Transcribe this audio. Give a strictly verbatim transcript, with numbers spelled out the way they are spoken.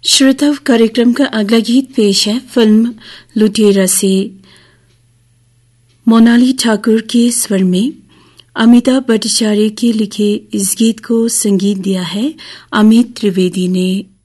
श्रोताओं, कार्यक्रम का अगला गीत पेश है फिल्म लुटेरा से मोनाली ठाकुर के स्वर में अमिताभ भट्टाचार्य के लिखे इस गीत को संगीत दिया है अमित त्रिवेदी ने।